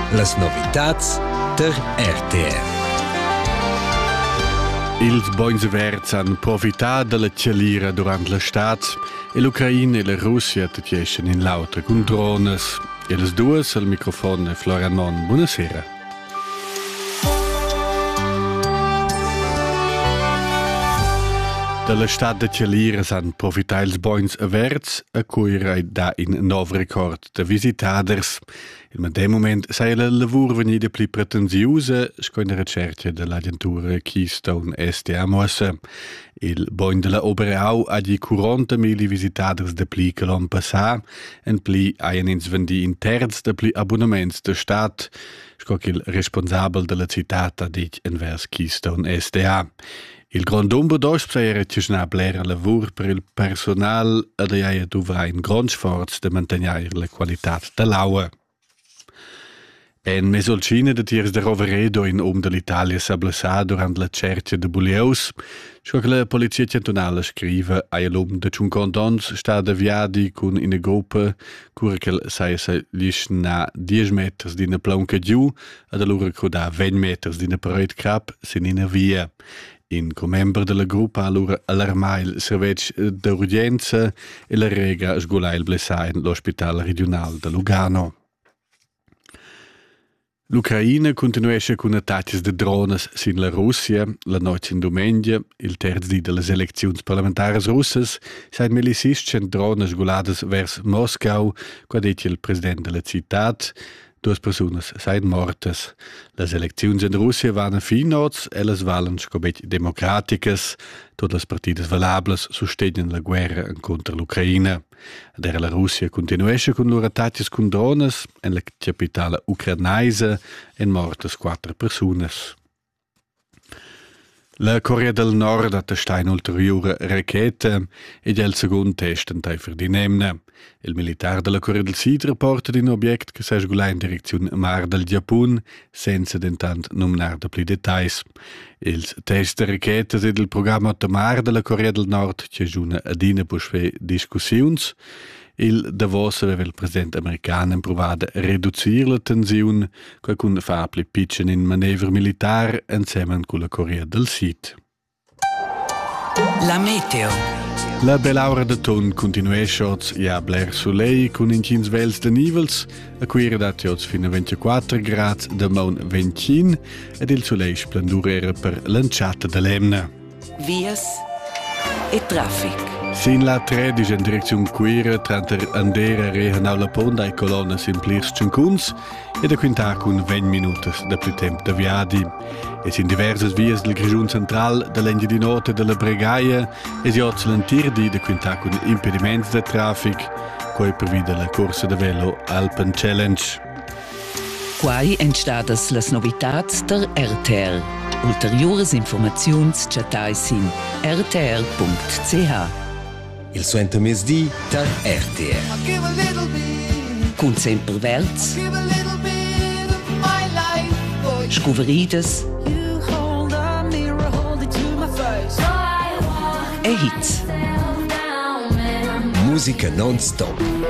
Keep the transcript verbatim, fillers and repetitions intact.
Las novitats der R T R. Ils boins verts han profità dalla cialira durant l'estat e l'Ucraina e la Russia tieschen in lautra con drones. E les dues al microfono Florian Mon. Buonasera. Dall'estat de cialira han profità ils boins verts a cui da in nov record de visitaders. In medem moment sei la lavur venida pli pretensiusa sco in ricerca dell'agentura Keystone S D A mossa. Il boin de la Oberau ha di quarantamila visitaders de pli che l'on passà en pli haien ins vendi in terz de pli abbonaments de stat sco che il responsabel della città dic envers Keystone S D A. Il grand ombre d'osps era tschna blera lavur per il personal ed ei duvra in grand sforz de mantenere la qualitat de l'aua. En mesolcina de tiers de Roveredo in om de l'Italia s'ablessà durant la cerca de Bulieus, sco che la polizia cantonala scriva ai l'om de cinquanta ans sta deviadi con una gruppa cura che sai se lisna dieci meters di una planca giù ed allora coda venti meters di una parete crap sin in via. In comembro della gruppa allora allarmai il servizio d'urgenza e la rega sgolai il blessà in l'ospedale regionale de Lugano. L'Ucraina continuesce con attacchi de drones sin la Russia. La notte in domenica, il terzo di delle elezioni parlamentari russe, sain millisiscent drones sgolades vers Moscou, qua dice il presidente della città. Duas personas sain mortes. Las elecziuns in Russia van finots e las valen scobet democraticas. Todas las partidas valables sustegnen la guerra contra l'Ucraina. Adera la Russia continuesce con loro attacchi con drones en la capitale ucrainaise en mortes quattro personas. La Corea del Nord ha testat un'ulteriore rachetta ed è il secondo test in per di nemna. Il militare della Corea del Sud rapporta di un obietto che si sgulà in direzione mar del Giappone, senza d'intanto nominare più dettagli. Il test de rachetta è il programma de mar della Corea del Nord che giuna ad una per discussioni. Il Davos aveva il presidente americano provato a ridurre la tensione con fa più piccine in manevra militare insieme con la Corea del Sud. La meteo. La bell'aura de ton continuesce oggi a bler soleil con incins vels de nivels, a cui redati oggi fino a ventiquattro gradi, de mon venti ed il soleil splendurera per l'anciata dell'Emna. Vias e traffic. Sin la tredici in direzione Quira, tra Andera e Rehanau Ponda e colonne sin plirs cincuns e da quintar con venti minuti da più tempo da viadi. E sin diverse vias del Grigiun Central, dell'Engi di Notte e della Bregaia e si ozzano tirdi da quintar con impedimenti da traffic, coi prevede la corsa de velo Alpen Challenge. Quai entstadas las novitats der R T R. Ulteriores informaziuns chatai sin r t r punct c h. Il suento mesdì der R T R. Cun sempre verts. Scuverides. E hits. Musica non-stop.